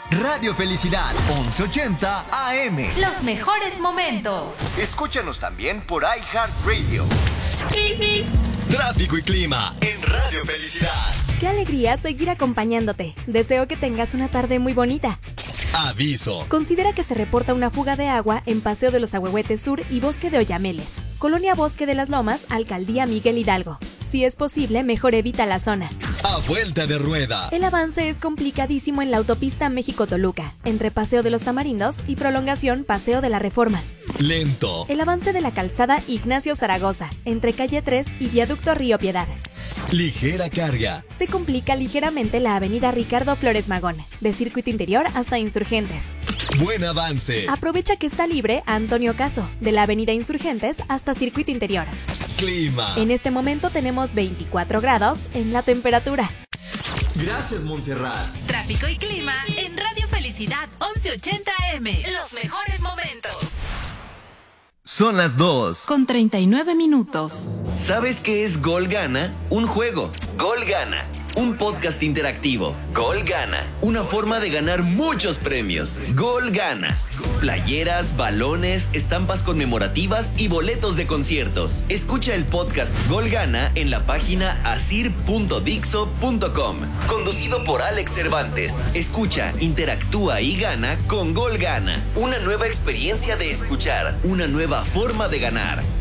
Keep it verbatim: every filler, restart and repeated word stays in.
Radio Felicidad, once ochenta A M. Los mejores momentos. Escúchanos también por iHeartRadio. Tráfico y clima en Radio Felicidad. Qué alegría seguir acompañándote. Deseo que tengas una tarde muy bonita. Aviso. Considera que se reporta una fuga de agua en Paseo de los Ahuehuetes Sur y Bosque de Oyameles, Colonia Bosque de las Lomas, Alcaldía Miguel Hidalgo. Si es posible, mejor evita la zona. A vuelta de rueda. El avance es complicadísimo en la autopista México-Toluca, entre Paseo de los Tamarindos y prolongación Paseo de la Reforma. Lento. El avance de la calzada Ignacio Zaragoza, entre Calle tres y Viaducto Río Piedad. Ligera carga. Se complica ligeramente la avenida Ricardo Flores Magón, de Circuito Interior hasta Insurgentes. Buen avance. Aprovecha que está libre Antonio Caso, de la avenida Insurgentes hasta Circuito Interior. Clima. En este momento tenemos veinticuatro grados en la temperatura. Gracias, Montserrat. Tráfico y clima en Radio Felicidad, once ochenta A M. Los mejores momentos. Son las dos. Con treinta y nueve minutos. ¿Sabes qué es Gol Gana? Un juego. Gol Gana. Un podcast interactivo. Gol Gana. Una forma de ganar muchos premios. Gol Gana. Playeras, balones, estampas conmemorativas y boletos de conciertos. Escucha el podcast Gol Gana en la página asir punto dixo punto com. Conducido por Alex Cervantes. Escucha, interactúa y gana con Gol Gana. Una nueva experiencia de escuchar. Una nueva forma de ganar.